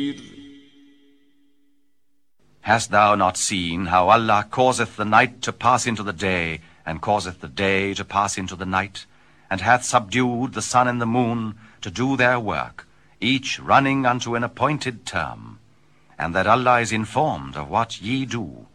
Hast thou not seen how Allah causeth the night to pass into the day, and causeth the day to pass into the night, and hath subdued the sun and the moon to do their work, each running unto an appointed term, and that Allah is informed of what ye do?